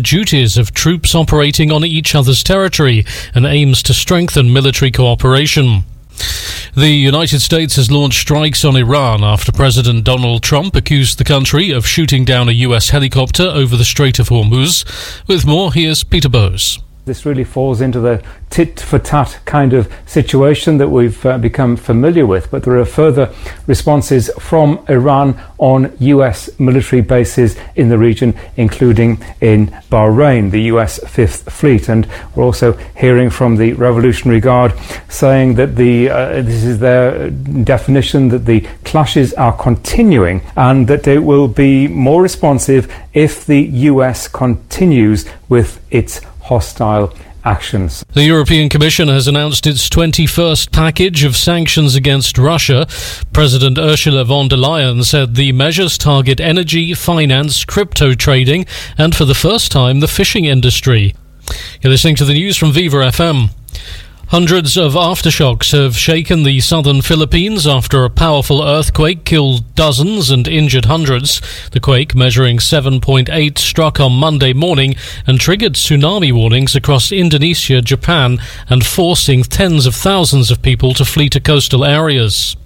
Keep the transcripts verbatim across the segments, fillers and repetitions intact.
duties of troops operating on each other's territory and aims to strengthen military cooperation. The United States has launched strikes on Iran after President Donald Trump accused the country of shooting down a U S helicopter over the Strait of Hormuz. With more, here's Peter Bowes. This really falls into the tit-for-tat kind of situation that we've uh, become familiar with, but there are further responses from Iran on U S military bases in the region, including in Bahrain, the U S Fifth Fleet. And we're also hearing from the Revolutionary Guard saying that the uh, this is their definition, that the clashes are continuing and that it will be more responsive if the U S continues with its hostile actions. The European Commission has announced its twenty-first package of sanctions against Russia. President Ursula von der Leyen said the measures target energy, finance, crypto trading, and for the first time, the fishing industry. You're listening to the news from Viva F M. Hundreds of aftershocks have shaken the southern Philippines after a powerful earthquake killed dozens and injured hundreds. The quake, measuring seven point eight, struck on Monday morning and triggered tsunami warnings across Indonesia, Japan, and forcing tens of thousands of people to flee to coastal areas.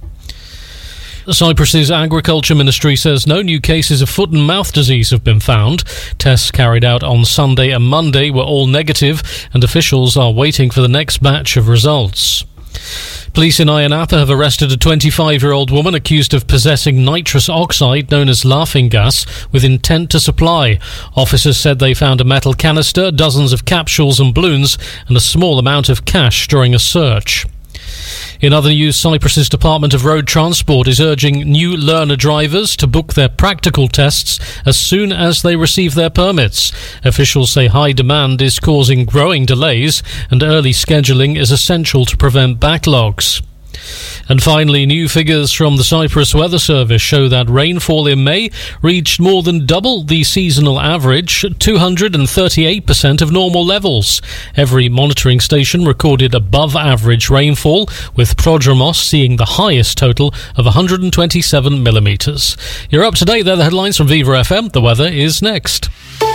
Cyprus's agriculture ministry says no new cases of foot and mouth disease have been found. Tests carried out on Sunday and Monday were all negative, and officials are waiting for the next batch of results. Police in Ayia Napa have arrested a twenty-five-year-old woman accused of possessing nitrous oxide, known as laughing gas, with intent to supply. Officers said they found a metal canister, dozens of capsules and balloons, and a small amount of cash during a search. In other news, Cyprus's Department of Road Transport is urging new learner drivers to book their practical tests as soon as they receive their permits. Officials say high demand is causing growing delays, and early scheduling is essential to prevent backlogs. And finally, new figures from the Cyprus Weather Service show that rainfall in May reached more than double the seasonal average, two hundred thirty-eight percent of normal levels. Every monitoring station recorded above average rainfall, with Prodromos seeing the highest total of one hundred twenty-seven millimetres. You're up to date. They're the headlines from Viva F M. The weather is next.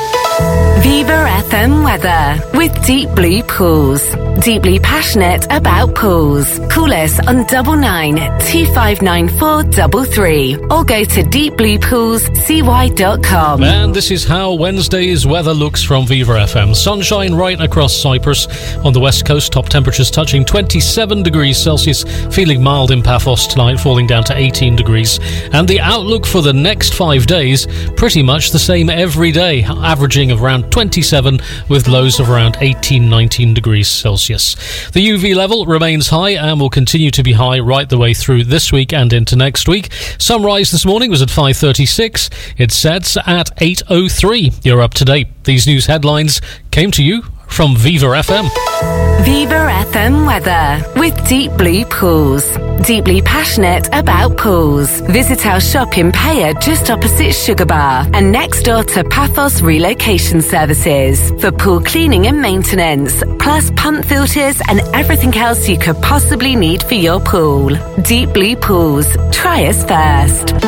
Viva F M weather with Deep Blue Pools. Deeply passionate about pools. Call us on double nine two five nine four double three or go to deep blue pools c y dot com. And this is how Wednesday's weather looks from Viva F M. Sunshine right across Cyprus. On the west coast, top temperatures touching twenty-seven degrees Celsius. Feeling mild in Paphos tonight, falling down to eighteen degrees. And the outlook for the next five days, pretty much the same every day, averaging of around twenty-seven with lows of around eighteen, nineteen degrees Celsius. The U V level remains high and will continue to be high right the way through this week and into next week. Sunrise this morning was at five thirty-six. It sets at eight oh three. You're up to date. These news headlines came to you from Viva F M. Viva F M weather with Deep Blue Pools. Deeply passionate about pools. Visit our shop in Paya just opposite Sugar Bar and next door to Paphos Relocation Services for pool cleaning and maintenance, plus pump filters and everything else you could possibly need for your pool. Deep Blue Pools. Try us first.